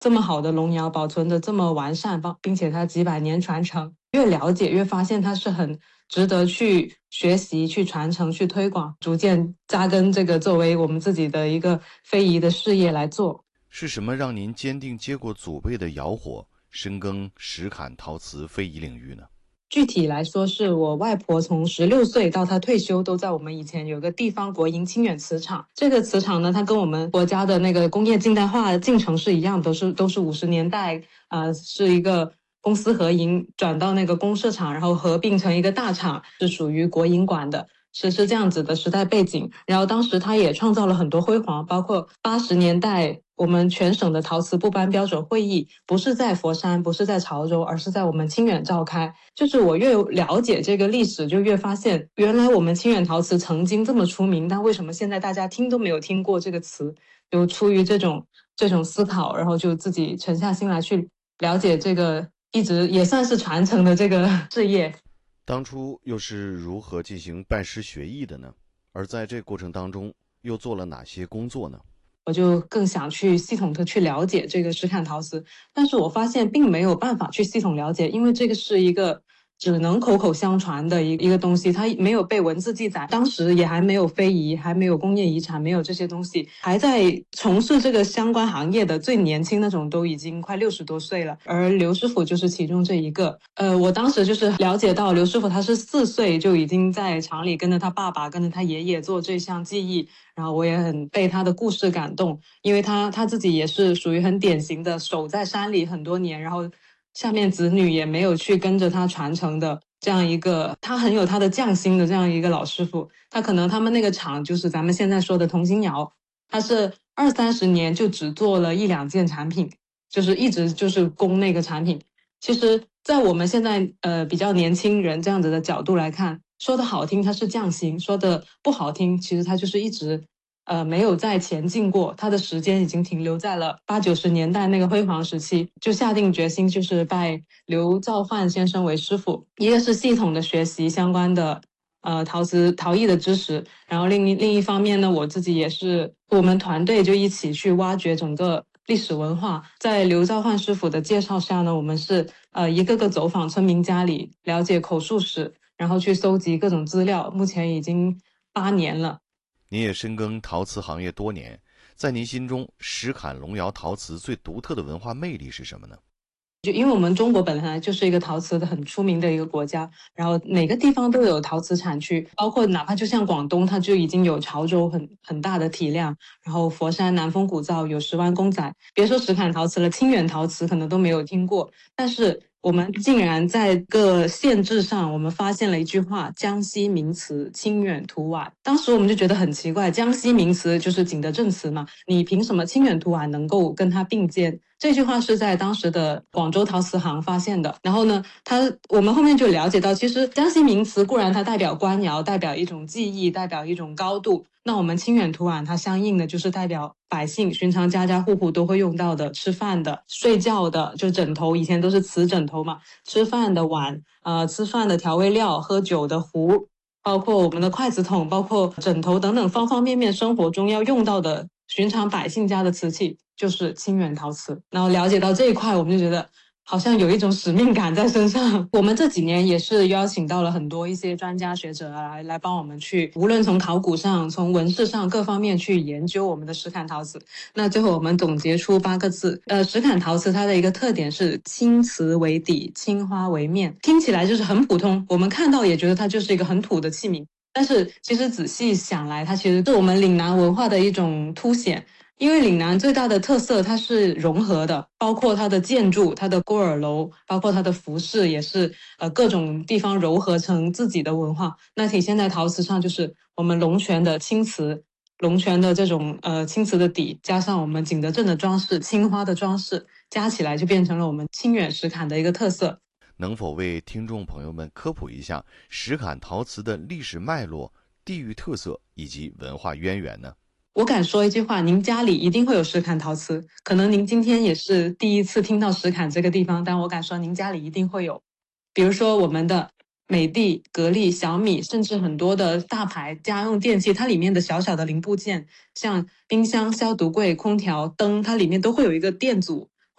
这么好的龙窑保存的这么完善，并且它几百年传承，越了解越发现它是很值得去学习、去传承、去推广，逐渐扎根这个作为我们自己的一个非遗的事业来做。 是什么让您坚定接过祖辈的窑火，深耕石坎陶瓷非遗领域呢？ 具体来说，是我外婆从16岁到她退休，都在我们以前有个地方国营清远瓷厂。这个瓷厂呢，它跟我们国家的那个工业近代化进程是一样，都是50年代，是一个公私合营转到那个公社厂，然后合并成一个大厂，是属于国营管的。是这样子的时代背景，然后当时它也创造了很多辉煌，包括80年代我们全省的陶瓷部班标准会议不是在佛山，不是在潮州，而是在我们清远召开。就是我越了解这个历史，就越发现原来我们清远陶瓷曾经这么出名，但为什么现在大家听都没有听过这个词？就出于这种思考，然后就自己沉下心来去了解这个一直也算是传承的这个事业。 当初又是如何进行拜师学艺的呢？而在这过程当中又做了哪些工作呢？ 我就更想去系统的去了解这个石坎陶瓷，但是我发现并没有办法去系统了解，因为这个是一个只能口口相传的一个东西，它没有被文字记载，当时也还没有非遗，还没有工业遗产，没有这些东西，还在从事这个相关行业的最年轻那种都已经快60多岁了，而刘师傅就是其中这一个。我当时就是了解到刘师傅他是4岁就已经在厂里跟着他爸爸、跟着他爷爷做这项技艺。然后我也很被他的故事感动，因为他自己也是属于很典型的守在山里很多年，然后下面子女也没有去跟着他传承的这样一个，他很有他的匠心的这样一个老师傅。他可能他们那个厂就是咱们现在说的同心窑，他是20-30年就只做了1-2件产品，就是一直就是供那个产品。其实，在我们现在比较年轻人这样子的角度来看，说的好听，它是匠心；说的不好听，其实它就是一直没有再前进过。他的时间已经停留在了80-90年代那个辉煌时期，就下定决心就是拜刘兆焕先生为师傅。一个是系统的学习相关的陶瓷陶艺的知识，然后另一方面呢，我自己也是我们团队就一起去挖掘整个历史文化。在刘兆焕师傅的介绍下呢，我们是一个个走访村民家里，了解口述史，然后去搜集各种资料。目前已经8年了。 您也深耕陶瓷行业多年，在您心中，石坎龙窑陶瓷最独特的文化魅力是什么呢？ 就因为我们中国本来就是一个陶瓷的很出名的一个国家，然后每个地方都有陶瓷产区，包括哪怕就像广东，它就已经有潮州很大的体量，然后佛山南风古灶有10万公仔，别说石坎陶瓷了，清远陶瓷可能都没有听过，但是我们竟然在个县志上，我们发现了一句话：江西名瓷，清远土碗。当时我们就觉得很奇怪，江西名瓷就是景德镇瓷嘛，你凭什么清远土碗能够跟它并肩？这句话是在当时的广州陶瓷行发现的。然后呢，我们后面就了解到，其实江西名瓷固然它代表官窑，代表一种技艺，代表一种高度。那我们清远土碗它相应的就是代表百姓寻常家家户户都会用到的吃饭的、睡觉的，就枕头，以前都是瓷枕头嘛，吃饭的碗，吃饭的调味料，喝酒的壶，包括我们的筷子筒，包括枕头等等方方面面生活中要用到的寻常百姓家的瓷器，就是清远陶瓷。然后了解到这一块，我们就觉得好像有一种使命感在身上。我们这几年也是邀请到了很多一些专家学者来帮我们去，无论从考古上、从纹饰上各方面去研究我们的石坎陶瓷。那最后我们总结出8个字，石坎陶瓷它的一个特点是青瓷为底，青花为面，听起来就是很普通，我们看到也觉得它就是一个很土的器皿。但是其实仔细想来，它其实是我们岭南文化的一种凸显。因为岭南最大的特色，它是融合的，包括它的建筑、它的锅耳楼，包括它的服饰，也是各种地方糅合成自己的文化。那体现在陶瓷上，就是我们龙泉的青瓷，龙泉的这种青瓷的底，加上我们景德镇的装饰、青花的装饰，加起来就变成了我们清远石坎的一个特色。 能否为听众朋友们科普一下石坎陶瓷的历史脉络、地域特色以及文化渊源呢？ 我敢说一句话，您家里一定会有石坎陶瓷，可能您今天也是第一次听到石坎这个地方，但我敢说您家里一定会有。比如说我们的美的、格力、小米，甚至很多的大牌家用电器，它里面的小小的零部件，像冰箱、消毒柜、空调、灯，它里面都会有一个电阻，